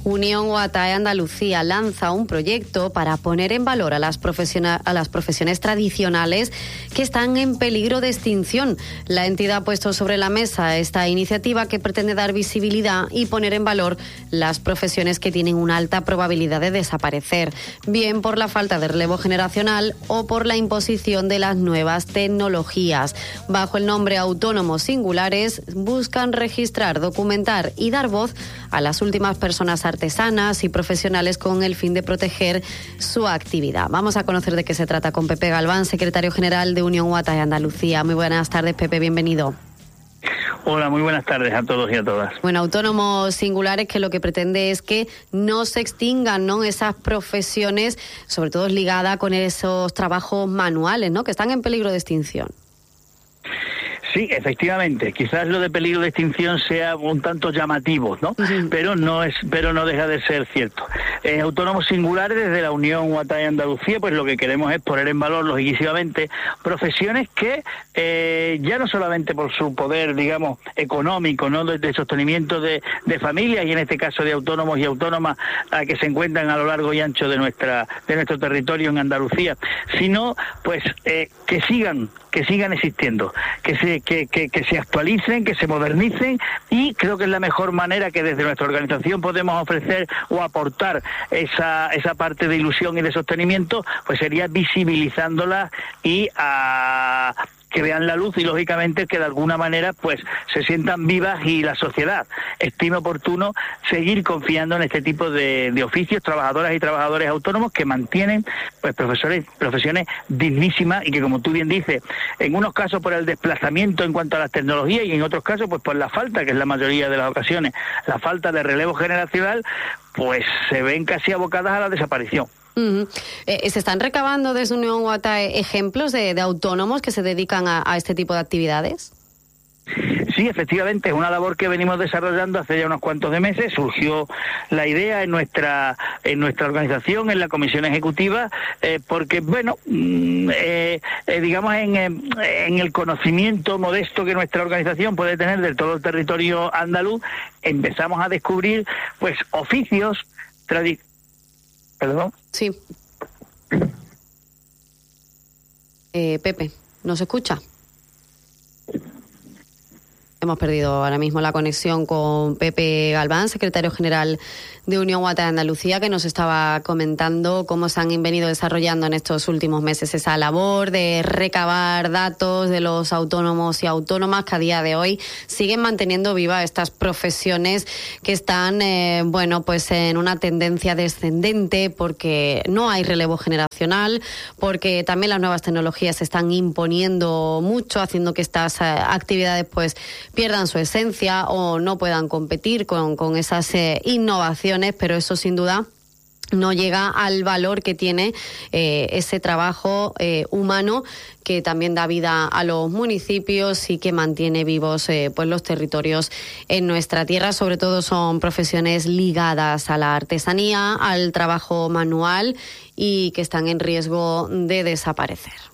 Unión UATAE Andalucía lanza un proyecto para poner en valor a las profesiones tradicionales que están en peligro de extinción. La entidad ha puesto sobre la mesa esta iniciativa que pretende dar visibilidad y poner en valor las profesiones que tienen una alta probabilidad de desaparecer, bien por la falta de relevo generacional o por la imposición de las nuevas tecnologías. Bajo el nombre Autónomos Singulares, buscan registrar, documentar y dar voz a las últimas personas artesanas y profesionales con el fin de proteger su actividad. Vamos a conocer de qué se trata con Pepe Galván, secretario general de Unión UATAE Andalucía. Muy buenas tardes, Pepe, bienvenido. Hola, muy buenas tardes a todos y a todas. Bueno, Autónomos Singulares, que lo que pretende es que no se extingan, ¿no?, esas profesiones, sobre todo ligadas con esos trabajos manuales, ¿no?, que están en peligro de extinción. Sí, efectivamente. Quizás lo de peligro de extinción sea un tanto llamativo, ¿no? Uh-huh. Pero no deja de ser cierto. Autónomos Singulares, desde la Unión UATAE Andalucía, pues lo que queremos es poner en valor, lógicamente, profesiones que ya no solamente por su poder, digamos, económico, ¿no?, de sostenimiento de familias, y en este caso de autónomos y autónomas que se encuentran a lo largo y ancho de nuestro territorio en Andalucía, sino pues que sigan existiendo, que se actualicen, que se modernicen, y creo que es la mejor manera que desde nuestra organización podemos ofrecer o aportar esa parte de ilusión y de sostenimiento, pues sería visibilizándolas y que vean la luz, y lógicamente que de alguna manera pues se sientan vivas, y la sociedad estime oportuno seguir confiando en este tipo de oficios, trabajadoras y trabajadores autónomos que mantienen pues profesiones dignísimas, y que, como tú bien dices, en unos casos por el desplazamiento en cuanto a las tecnologías, y en otros casos pues por la falta, que es la mayoría de las ocasiones, la falta de relevo generacional, pues se ven casi abocadas a la desaparición. Uh-huh. ¿Se están recabando desde Unión UATAE ejemplos de autónomos que se dedican a este tipo de actividades? Sí, efectivamente, es una labor que venimos desarrollando hace ya unos cuantos de meses. Surgió la idea en nuestra organización, en la comisión ejecutiva, porque, bueno, digamos, en el conocimiento modesto que nuestra organización puede tener de todo el territorio andaluz, empezamos a descubrir, pues, oficios ¿Perdón? Sí. Pepe, ¿nos escucha? Hemos perdido ahora mismo la conexión con Pepe Galván, secretario general de Unión UATAE Andalucía, que nos estaba comentando cómo se han venido desarrollando en estos últimos meses esa labor de recabar datos de los autónomos y autónomas que a día de hoy siguen manteniendo vivas estas profesiones que están, pues en una tendencia descendente, porque no hay relevo generacional, porque también las nuevas tecnologías se están imponiendo mucho, haciendo que estas actividades pues pierdan su esencia o no puedan competir con esas innovaciones, pero eso sin duda no llega al valor que tiene ese trabajo humano, que también da vida a los municipios y que mantiene vivos pues los territorios en nuestra tierra. Sobre todo son profesiones ligadas a la artesanía, al trabajo manual, y que están en riesgo de desaparecer.